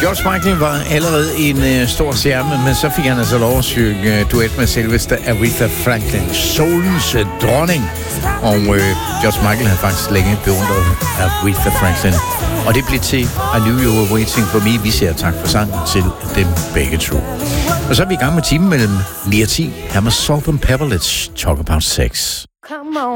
George Michael var allerede en stor stjerne, men så fik han altså lov at synge duet med selveste Aretha Franklin, soulens dronning. Og George Michael havde faktisk længe beundret Aretha Franklin. Og det blev til I Knew You Were Waiting For Me. Vi siger tak for sangen til dem begge to. Og så er vi i gang med timen mellem 9 og 10. Her med Salt and Pepper. Let's talk about sex. Come on.